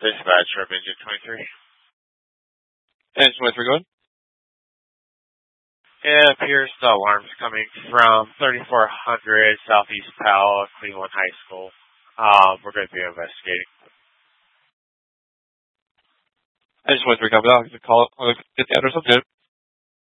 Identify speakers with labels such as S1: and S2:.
S1: Dispatcher, Engine 23.
S2: And 23, go ahead.
S1: It appears the alarm's coming from 3400 Southeast Powell, Cleveland High School. We're going to be investigating.
S2: I just went through copy. I'll get the address updated.